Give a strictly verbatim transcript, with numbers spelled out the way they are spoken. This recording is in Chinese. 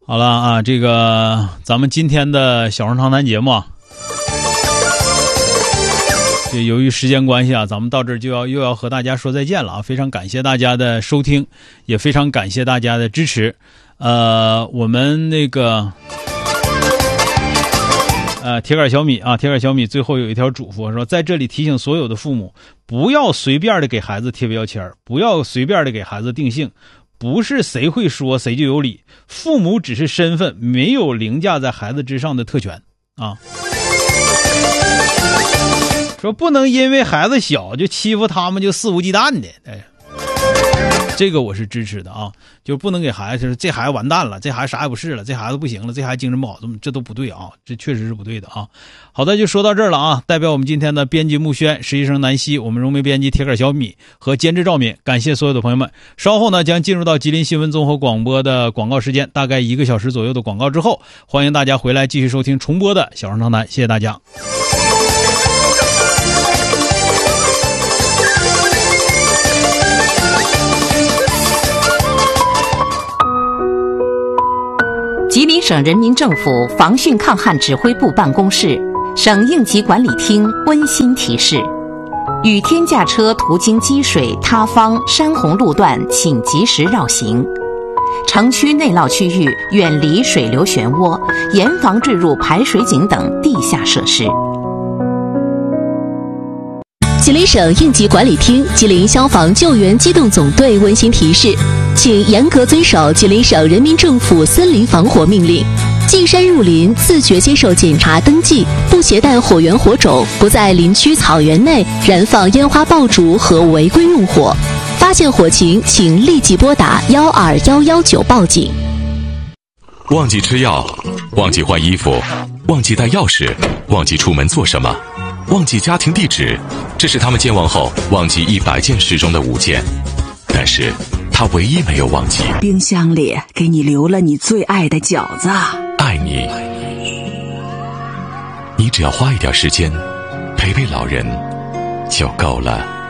好了啊，这个咱们今天的小声长谈节目啊，这由于时间关系啊，咱们到这儿就要又要和大家说再见了啊！非常感谢大家的收听，也非常感谢大家的支持。呃，我们那个呃铁杆小米啊，铁杆小米最后有一条嘱咐说，在这里提醒所有的父母，不要随便的给孩子贴标签，不要随便的给孩子定性。不是谁会说谁就有理，父母只是身份，没有凌驾在孩子之上的特权啊。说不能因为孩子小就欺负他们，就肆无忌惮的，哎，这个我是支持的啊，就不能给孩子说这孩子完蛋了，这孩子啥也不是了，这孩子不行了，这孩子精神不好，这都不对啊，这确实是不对的啊。好的，就说到这儿了啊。代表我们今天的编辑木轩、实习生南希，我们融媒编辑铁杆小米和监制赵敏，感谢所有的朋友们。稍后呢将进入到吉林新闻综合广播的广告时间，大概一个小时左右的广告之后，欢迎大家回来继续收听重播的小声长谈，谢谢大家。 吉林省人民政府防汛抗旱指挥部办公室、省应急管理厅温馨提示：雨天驾车途经积水、塌方、山洪路段，请及时绕行；城区内涝区域远离水流漩涡，严防坠入排水井等地下设施。 吉林省应急管理厅、吉林消防救援机动总队温馨提示，请严格遵守吉林省人民政府森林防火命令，进山入林自觉接受检查登记，不携带火源火种，不在林区草原内燃放烟花爆竹和违规用火。发现火情，请立即拨打幺二幺幺九报警。 忘记吃药，忘记换衣服，忘记带钥匙，忘记出门做什么，忘记家庭地址，这是他们健忘后忘记一百件事中的五件，但是他唯一没有忘记， 冰箱里给你留了你最爱的饺子。 爱你，你只要花一点时间陪陪老人就够了。